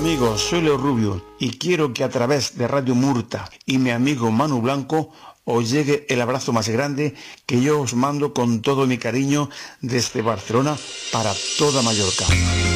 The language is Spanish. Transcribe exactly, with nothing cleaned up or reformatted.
amigos, soy Leo Rubio y quiero que a través de Radio Murta y mi amigo Manu Blanco os llegue el abrazo más grande que yo os mando con todo mi cariño desde Barcelona para toda Mallorca.